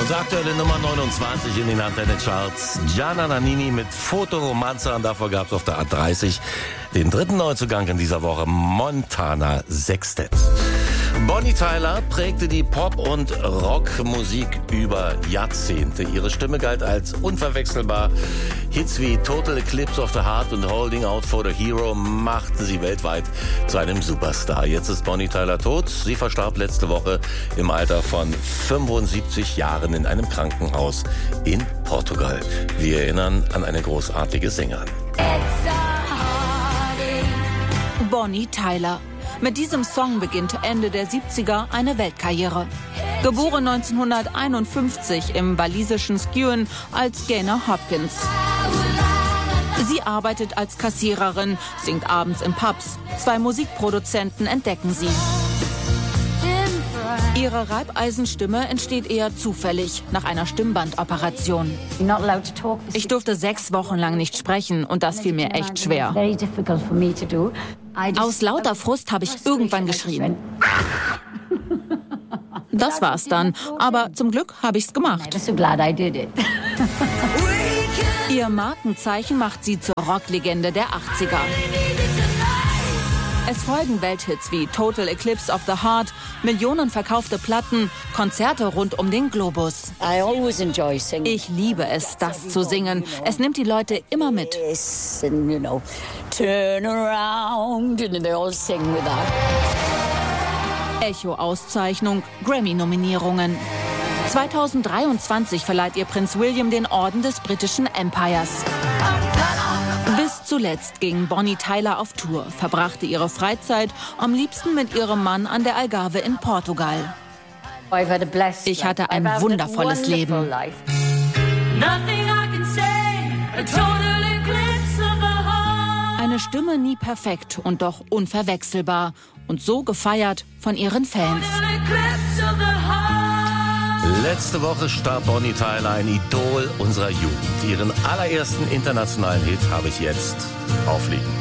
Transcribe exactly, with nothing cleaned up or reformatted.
Unsere aktuelle Nummer neunundzwanzig in den Antenne-Charts. Gianna Nannini mit Fotoromanza, und davor gab es auf der A dreißig den dritten Neuzugang in dieser Woche, Montana Sextet. Bonnie Tyler prägte die Pop- und Rockmusik über Jahrzehnte. Ihre Stimme galt als unverwechselbar. Hits wie Total Eclipse of the Heart und Holding Out for the Hero machten sie weltweit zu einem Superstar. Jetzt ist Bonnie Tyler tot. Sie verstarb letzte Woche im Alter von fünfundsiebzig Jahren in einem Krankenhaus in Portugal. Wir erinnern an eine großartige Sängerin. Bonnie Tyler. Mit diesem Song beginnt Ende der siebziger eine Weltkarriere. Geboren neunzehnhunderteinundfünfzig im walisischen Skewen als Gaynor Hopkins. Sie arbeitet als Kassiererin, singt abends in Pubs. Zwei Musikproduzenten entdecken sie. Ihre Reibeisenstimme entsteht eher zufällig nach einer Stimmbandoperation. Ich durfte sechs Wochen lang nicht sprechen und das fiel mir echt schwer. Aus lauter Frust habe ich irgendwann geschrien. Das war's dann, aber zum Glück habe ich's gemacht. Ihr Markenzeichen macht sie zur Rocklegende der achtziger. Es folgen Welthits wie Total Eclipse of the Heart, Millionen verkaufte Platten, Konzerte rund um den Globus. Ich liebe es, das zu singen. Es nimmt die Leute immer mit. Echo-Auszeichnung, Grammy-Nominierungen. zweitausenddreiundzwanzig verleiht ihr Prinz William den Orden des britischen Empires. Bis zuletzt ging Bonnie Tyler auf Tour, verbrachte ihre Freizeit am liebsten mit ihrem Mann an der Algarve in Portugal. Ich hatte ein wundervolles Leben. Eine Stimme nie perfekt und doch unverwechselbar und so gefeiert von ihren Fans. Letzte Woche starb Bonnie Tyler, ein Idol unserer Jugend. Ihren allerersten internationalen Hit habe ich jetzt aufliegen.